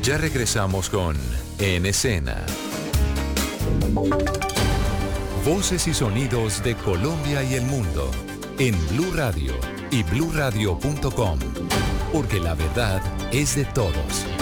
Ya regresamos con En Escena. Voces y sonidos de Colombia y el mundo en Blue Radio y bluradio.com, porque la verdad es de todos.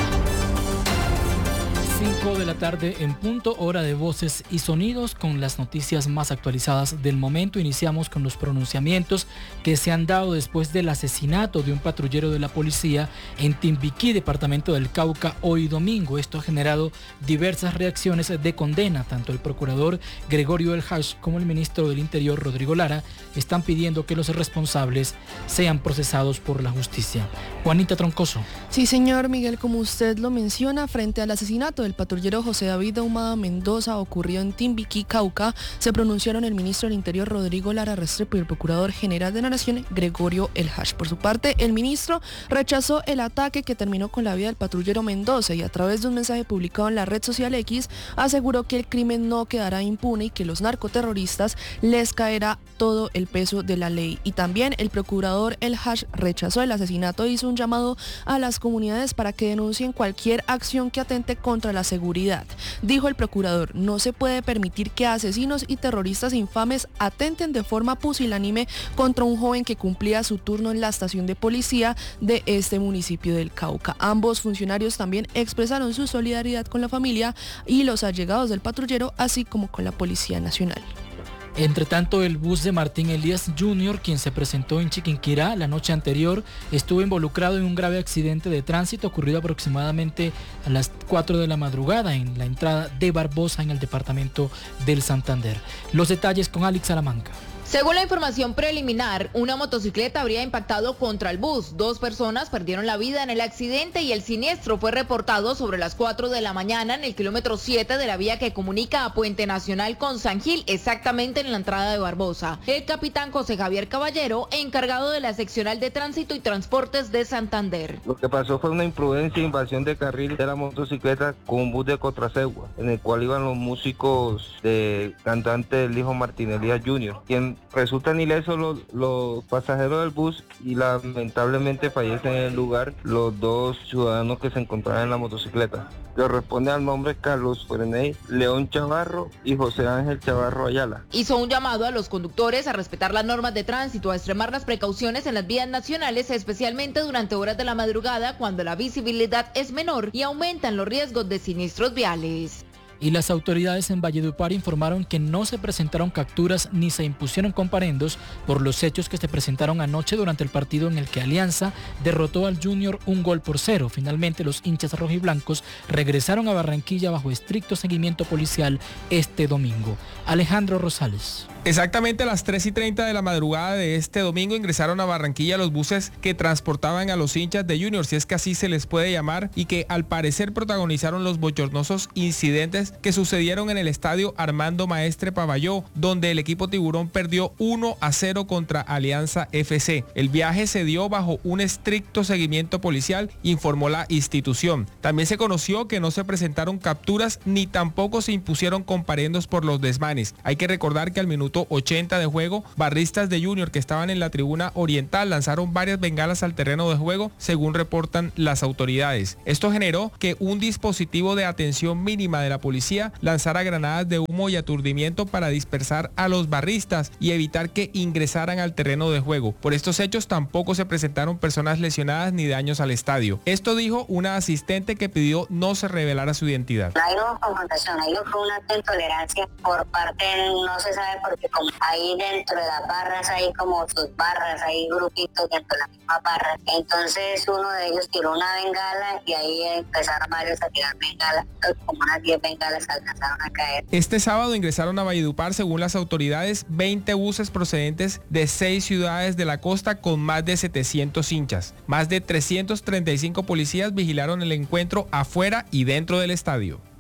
5 de la tarde en punto, hora de Voces y Sonidos, con las noticias más actualizadas del momento. Iniciamos con los pronunciamientos que se han dado después del asesinato de un patrullero de la policía en Timbiquí, departamento del Cauca, hoy domingo. Esto ha generado diversas reacciones de condena. Tanto el procurador Gregorio El Hach como el ministro del Interior, Rodrigo Lara, están pidiendo que los responsables sean procesados por la justicia. Juanita Troncoso. Sí, señor Miguel, como usted lo menciona, frente al asesinato del patrullero José David Ahumada Mendoza ocurrió en Timbiquí, Cauca, se pronunciaron el ministro del Interior Rodrigo Lara Restrepo y el procurador general de la Nación Gregorio El Hach. Por su parte, el ministro rechazó el ataque que terminó con la vida del patrullero Mendoza y a través de un mensaje publicado en la red social X aseguró que el crimen no quedará impune y que los narcoterroristas les caerá todo el peso de la ley. Y también el procurador El Hach rechazó el asesinato e hizo un llamado a las comunidades para que denuncien cualquier acción que atente contra la seguridad. Dijo el procurador: no se puede permitir que asesinos y terroristas infames atenten de forma pusilánime contra un joven que cumplía su turno en la estación de policía de este municipio del Cauca. Ambos funcionarios también expresaron su solidaridad con la familia y los allegados del patrullero, así como con la Policía Nacional. Entre tanto, el bus de Martín Elías Jr., quien se presentó en Chiquinquirá la noche anterior, estuvo involucrado en un grave accidente de tránsito ocurrido aproximadamente a las 4 de la madrugada en la entrada de Barbosa, en el departamento del Santander. Los detalles con Alex Salamanca. Según la información preliminar, una motocicleta habría impactado contra el bus. 2 personas perdieron la vida en el accidente y el siniestro fue reportado sobre las 4 de la mañana en el kilómetro 7 de la vía que comunica a Puente Nacional con San Gil, exactamente en la entrada de Barbosa. El capitán José Javier Caballero, encargado de la seccional de tránsito y transportes de Santander. Lo que pasó fue una imprudencia e invasión de carril de la motocicleta con un bus de Cotrasegua, en el cual iban los músicos de cantante del hijo Martín Elías Jr., quien resultan ilesos los pasajeros del bus y lamentablemente fallecen en el lugar los 2 ciudadanos que se encontraban en la motocicleta. Corresponde al nombre Carlos Freney León Chavarro y José Ángel Chavarro Ayala. Hizo un llamado a los conductores a respetar las normas de tránsito, a extremar las precauciones en las vías nacionales, especialmente durante horas de la madrugada cuando la visibilidad es menor y aumentan los riesgos de siniestros viales. Y las autoridades en Valledupar informaron que no se presentaron capturas ni se impusieron comparendos por los hechos que se presentaron anoche durante el partido en el que Alianza derrotó al Junior 1-0. Finalmente, los hinchas rojiblancos regresaron a Barranquilla bajo estricto seguimiento policial este domingo. Alejandro Rosales. Exactamente a las 3:30 de la madrugada de este domingo ingresaron a Barranquilla los buses que transportaban a los hinchas de Junior, si es que así se les puede llamar, y que al parecer protagonizaron los bochornosos incidentes que sucedieron en el estadio Armando Maestre Pavalló, donde el equipo tiburón perdió 1-0 contra Alianza FC. El viaje se dio bajo un estricto seguimiento policial, informó la institución. También se conoció que no se presentaron capturas ni tampoco se impusieron comparendos por los desmanes. Hay que recordar que al minuto 80 de juego, barristas de Junior que estaban en la tribuna oriental lanzaron varias bengalas al terreno de juego, según reportan las autoridades. Esto generó que un dispositivo de atención mínima de la policía lanzara granadas de humo y aturdimiento para dispersar a los barristas y evitar que ingresaran al terreno de juego. Por estos hechos tampoco se presentaron personas lesionadas ni daños al estadio. Esto dijo una asistente que pidió no se revelara su identidad. Hay una confrontación, hay una intolerancia por parte, no se sabe por qué, como ahí dentro de las barras hay como sus barras, hay grupitos dentro de la misma barra. Entonces uno de ellos tiró una bengala y ahí empezaron varios a tirar bengalas, como unas 10 bengalas alcanzaron a caer. Este sábado ingresaron a Valledupar, según las autoridades, 20 buses procedentes de 6 ciudades de la costa con más de 700 hinchas. Más de 335 policías vigilaron el encuentro afuera y dentro del estadio.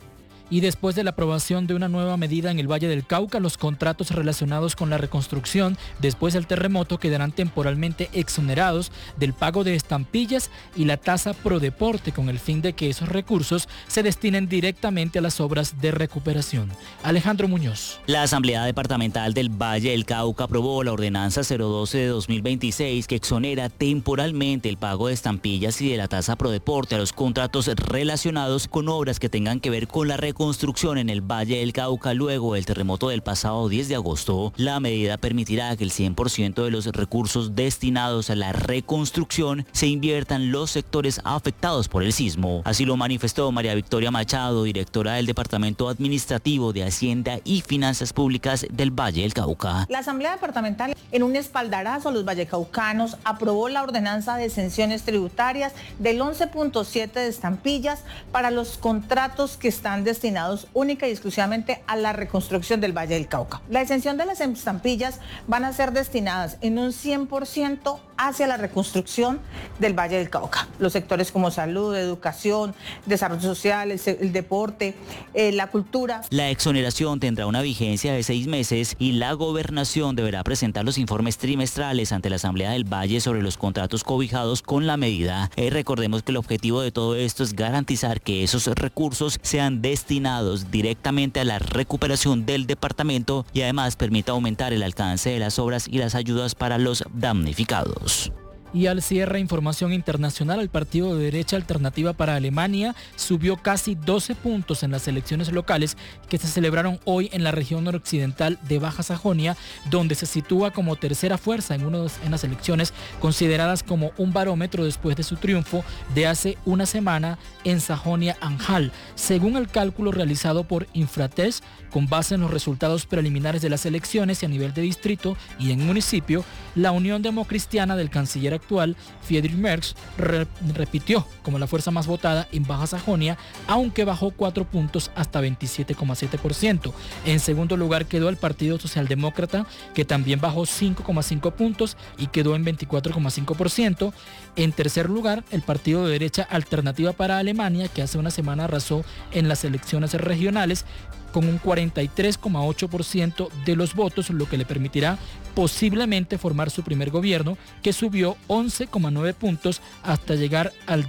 Y después de la aprobación de una nueva medida en el Valle del Cauca, los contratos relacionados con la reconstrucción después del terremoto quedarán temporalmente exonerados del pago de estampillas y la tasa Prodeporte, con el fin de que esos recursos se destinen directamente a las obras de recuperación. Alejandro Muñoz. La Asamblea Departamental del Valle del Cauca aprobó la ordenanza 012 de 2026 que exonera temporalmente el pago de estampillas y de la tasa Prodeporte a los contratos relacionados con obras que tengan que ver con la reconstrucción en el Valle del Cauca luego del terremoto del pasado 10 de agosto. La medida permitirá que el 100% de los recursos destinados a la reconstrucción se inviertan en los sectores afectados por el sismo. Así lo manifestó María Victoria Machado, directora del Departamento Administrativo de Hacienda y Finanzas Públicas del Valle del Cauca. La Asamblea Departamental, en un espaldarazo a los vallecaucanos, aprobó la ordenanza de exenciones tributarias del 11.7 de estampillas para los contratos que están destinados única y exclusivamente a la reconstrucción del Valle del Cauca. La exención de las estampillas van a ser destinadas en un 100% hacia la reconstrucción del Valle del Cauca. Los sectores como salud, educación, desarrollo social, el deporte, la cultura. La exoneración tendrá una vigencia de 6 meses y la gobernación deberá presentar los informes trimestrales ante la Asamblea del Valle sobre los contratos cobijados con la medida. Recordemos que el objetivo de todo esto es garantizar que esos recursos sean destinados directamente a la recuperación del departamento y además permita aumentar el alcance de las obras y las ayudas para los damnificados. Y al cierre, información internacional, el partido de derecha Alternativa para Alemania subió casi 12 puntos en las elecciones locales que se celebraron hoy en la región noroccidental de Baja Sajonia, donde se sitúa como tercera fuerza en las elecciones consideradas como un barómetro después de su triunfo de hace una semana en Sajonia-Anhalt. Según el cálculo realizado por Infratest, con base en los resultados preliminares de las elecciones y a nivel de distrito y en municipio, la Unión Democristiana del canciller actual, Friedrich Merz, repitió como la fuerza más votada en Baja Sajonia, aunque bajó 4 puntos hasta 27,7%. En segundo lugar quedó el Partido Socialdemócrata, que también bajó 5,5 puntos y quedó en 24,5%. En tercer lugar, el partido de derecha Alternativa para Alemania, que hace una semana arrasó en las elecciones regionales, con un 43,8% de los votos, lo que le permitirá posiblemente formar su primer gobierno, que subió 11,9 puntos hasta llegar al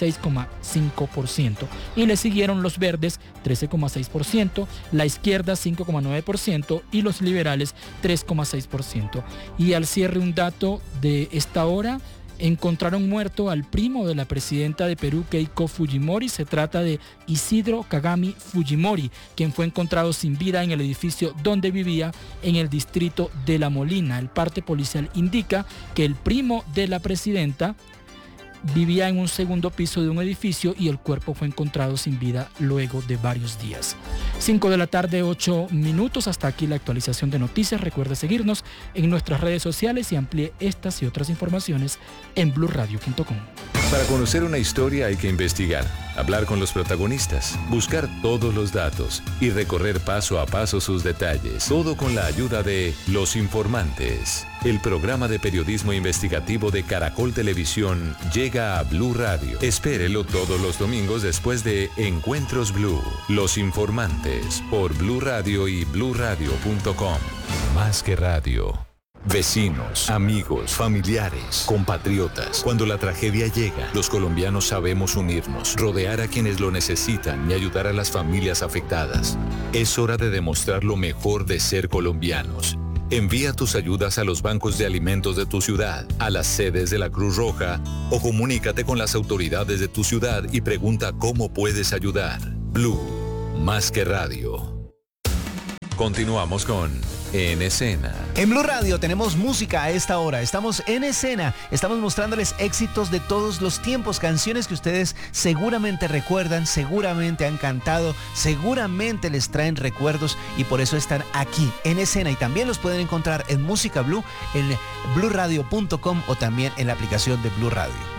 16,5%. Y le siguieron los verdes, 13,6%, la izquierda 5,9% y los liberales 3,6%. Y al cierre, un dato de esta hora: encontraron muerto al primo de la presidenta de Perú, Keiko Fujimori. Se trata de Isidro Kagami Fujimori, quien fue encontrado sin vida en el edificio donde vivía en el distrito de La Molina. El parte policial indica que el primo de la presidenta vivía en un segundo piso de un edificio y el cuerpo fue encontrado sin vida luego de varios días. 5 de la tarde, 8 minutos. Hasta aquí la actualización de noticias. Recuerde seguirnos en nuestras redes sociales y amplíe estas y otras informaciones en blurradio.com. Para conocer una historia hay que investigar, hablar con los protagonistas, buscar todos los datos y recorrer paso a paso sus detalles. Todo con la ayuda de Los Informantes. El programa de periodismo investigativo de Caracol Televisión llega a Blue Radio. Espérelo todos los domingos después de Encuentros Blue. Los Informantes por Blue Radio y bluradio.com. Más que radio. Vecinos, amigos, familiares, compatriotas. Cuando la tragedia llega, los colombianos sabemos unirnos, rodear a quienes lo necesitan y ayudar a las familias afectadas. Es hora de demostrar lo mejor de ser colombianos. Envía tus ayudas a los bancos de alimentos de tu ciudad, a las sedes de la Cruz Roja o comunícate con las autoridades de tu ciudad y pregunta cómo puedes ayudar. Blue, más que radio. Continuamos con En Escena. En Blue Radio tenemos música a esta hora. Estamos en escena. Estamos mostrándoles éxitos de todos los tiempos, canciones que ustedes seguramente recuerdan, seguramente han cantado, seguramente les traen recuerdos y por eso están aquí en escena. Y también los pueden encontrar en Música Blue, en bluradio.com o también en la aplicación de Blue Radio.